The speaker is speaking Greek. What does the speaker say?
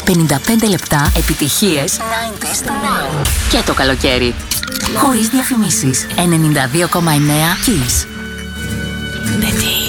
55 λεπτά επιτυχίες 90s Now. Και το καλοκαίρι. Χωρίς διαφημίσεις. 92,9 Kiss.